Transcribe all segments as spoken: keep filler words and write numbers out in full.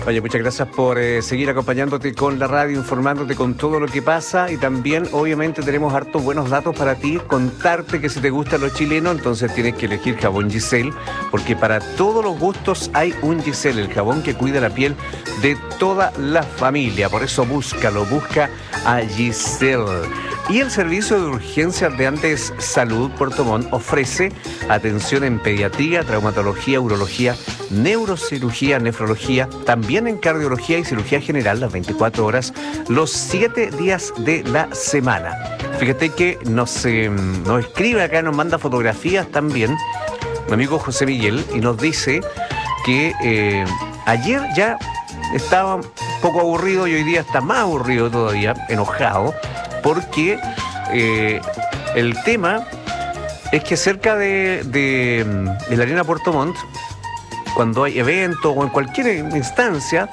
Oye, muchas gracias por eh, seguir acompañándote con la radio, informándote con todo lo que pasa y también obviamente tenemos hartos buenos datos para ti, contarte que si te gustan los chilenos, entonces tienes que elegir jabón Giselle, porque para todos los gustos hay un Giselle, el jabón que cuida la piel de toda la familia, por eso búscalo, busca a Giselle. Y el Servicio de Urgencias de Andes Salud Puerto Montt ofrece atención en pediatría, traumatología, urología, neurocirugía, nefrología, también en cardiología y cirugía general las veinticuatro horas, los siete días de la semana. Fíjate que nos, eh, nos escribe acá, nos manda fotografías también, mi amigo José Miguel, y nos dice que eh, ayer ya estaba un poco aburrido y hoy día está más aburrido todavía, enojado, porque eh, el tema es que cerca de, de, de la Arena Puerto Montt, cuando hay eventos o en cualquier instancia,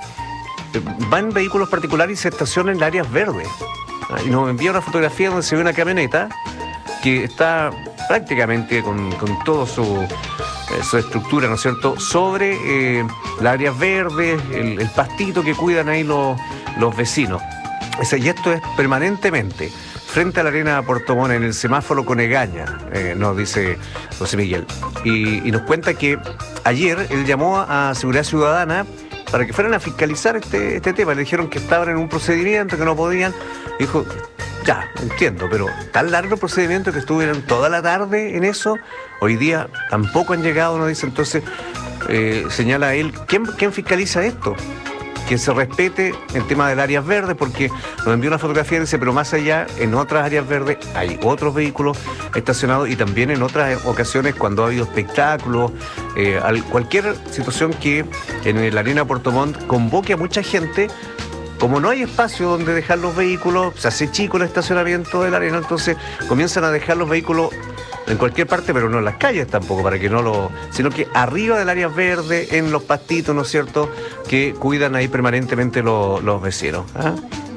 van vehículos particulares y se estacionan en áreas verdes. Y nos envía una fotografía donde se ve una camioneta que está prácticamente con, con toda su, eh, su estructura, ¿no es cierto?, sobre eh, las áreas verdes, el, el pastito que cuidan ahí los, los vecinos. Y esto es permanentemente frente a la Arena Puerto Montt, en el semáforo Conegaña, eh, nos dice José Miguel. Y, y nos cuenta que ayer él llamó a Seguridad Ciudadana para que fueran a fiscalizar este, este tema. Le dijeron que estaban en un procedimiento, que no podían. Dijo, ya, entiendo, pero tan largo el procedimiento que estuvieron toda la tarde en eso. Hoy día tampoco han llegado, nos dice. Entonces, eh, señala él, ¿quién, ¿quién fiscaliza esto? Que se respete el tema del áreas verdes, porque nos envió una fotografía y dice, pero más allá, en otras áreas verdes hay otros vehículos estacionados y también en otras ocasiones cuando ha habido espectáculos, eh, cualquier situación que en la Arena Puerto Montt convoque a mucha gente. Como no hay espacio donde dejar los vehículos, se hace chico el estacionamiento de la arena, entonces comienzan a dejar los vehículos en cualquier parte, pero no en las calles tampoco, para que no lo... sino que arriba del área verde, en los pastitos, ¿no es cierto?, que cuidan ahí permanentemente los, los vecinos. ¿Ah?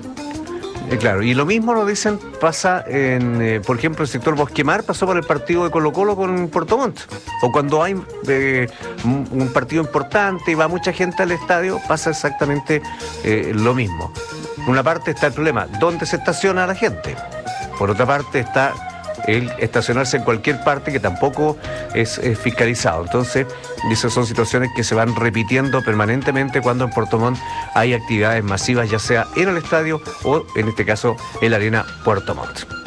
Eh, claro, y lo mismo nos dicen, pasa en, eh, por ejemplo, el sector Bosquemar, pasó por el partido de Colo Colo con Puerto Montt. O cuando hay eh, un, un partido importante y va mucha gente al estadio, pasa exactamente eh, lo mismo. Por una parte está el problema, ¿dónde se estaciona la gente? Por otra parte está el estacionarse en cualquier parte, que tampoco es, es fiscalizado. Entonces, esas son situaciones que se van repitiendo permanentemente cuando en Puerto Montt hay actividades masivas, ya sea en el estadio o, en este caso, en la Arena Puerto Montt.